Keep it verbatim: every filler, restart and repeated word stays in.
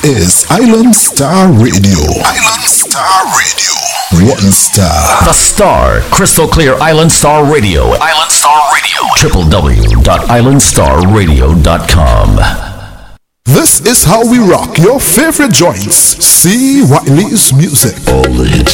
is Island Star Radio. Island Star Radio. One star. The Star. Crystal clear Island Star Radio. Island Star Radio. w w w dot island star radio dot com. This is how we rock your favorite joints. C. Wiley's music. All the hits.